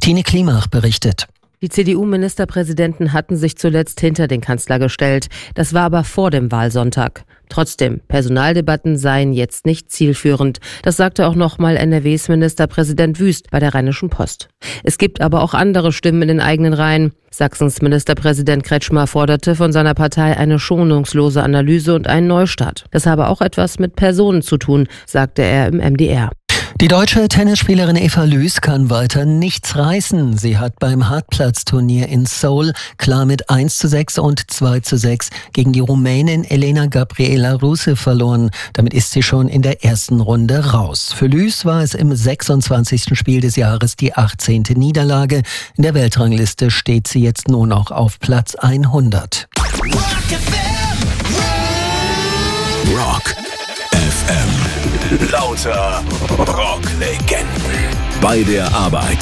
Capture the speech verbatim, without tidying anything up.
Tine Klimach berichtet. Die C D U-Ministerpräsidenten hatten sich zuletzt hinter den Kanzler gestellt. Das war aber vor dem Wahlsonntag. Trotzdem, Personaldebatten seien jetzt nicht zielführend. Das sagte auch nochmal N R Ws Ministerpräsident Wüst bei der Rheinischen Post. Es gibt aber auch andere Stimmen in den eigenen Reihen. Sachsens Ministerpräsident Kretschmer forderte von seiner Partei eine schonungslose Analyse und einen Neustart. Das habe auch etwas mit Personen zu tun, sagte er im M D R. Die deutsche Tennisspielerin Eva Lüß kann weiter nichts reißen. Sie hat beim Hartplatzturnier in Seoul klar mit eins zu sechs und zwei zu sechs gegen die Rumänin Elena Gabriela Ruse verloren. Damit ist sie schon in der ersten Runde raus. Für Lüß war es im sechsundzwanzigsten Spiel des Jahres die achtzehnte Niederlage. In der Weltrangliste steht sie jetzt nur noch auf Platz hundert. Rock F M. Lauter Rocklegenden. Bei der Arbeit.